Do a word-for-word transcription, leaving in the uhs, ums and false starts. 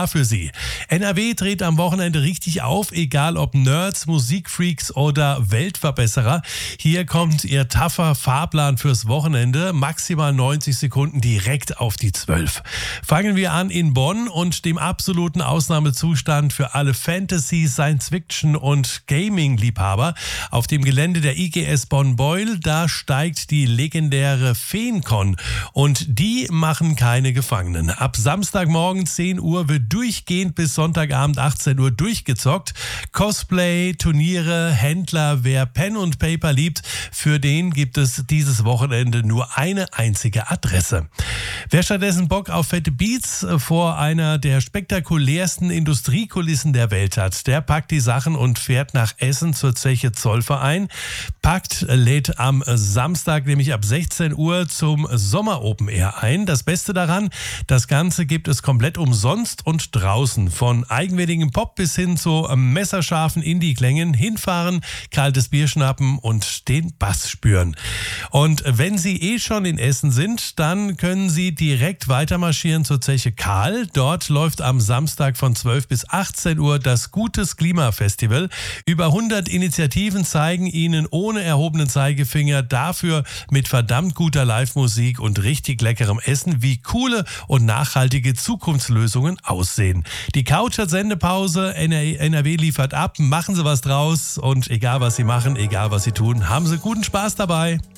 da für Sie. N R W dreht am Wochenende richtig auf, egal ob Nerds, Musikfreaks oder Weltverbesserer. Hier kommt Ihr tougher Fahrplan fürs Wochenende. Maximal neunzig Sekunden direkt auf die zwölf. Fangen wir an in Bonn und dem absoluten Ausnahmezustand für alle Fantasy, Science-Fiction und Gaming-Liebhaber. Auf dem Gelände der I G S Bonn-Beuel, da steigt die legendäre Feencon und die machen keine Gefangenen. Ab Samstagmorgen zehn Uhr wird durchgehend bis Sonntagabend achtzehn Uhr durchgezockt. Cosplay, Turniere, Händler, wer Pen und Paper liebt, für den gibt es dieses Wochenende nur eine einzige Adresse. Wer stattdessen Bock auf fette Beats vor einer der spektakulärsten Industriekulissen der Welt hat, der packt die Sachen und fährt nach Essen zur Zeche Zollverein. Packt, lädt am Samstag nämlich ab sechzehn Uhr zum Sommer Open Air ein. Das Beste daran, das Ganze gibt es komplett umsonst und draußen. Von eigenwilligem Pop bis hin zu messerscharfen Indie-Klängen. Hinfahren, kaltes Bier schnappen und den Bass spüren. Und wenn Sie eh schon in Essen sind, dann können Sie direkt weitermarschieren zur Zeche Karl. Dort läuft am Samstag von zwölf bis achtzehn Uhr das Gutes Klima-Festival. Über hundert Initiativen zeigen Ihnen ohne erhobenen Zeigefinger, dafür mit verdammt guter Live-Musik und richtig leckerem Essen, wie coole und nachhaltige Zukunftslösungen aussehen. Die Couch hat Sendepause, N R W liefert ab, machen Sie was draus und egal was Sie machen, egal was Sie tun, haben Sie guten Spaß dabei.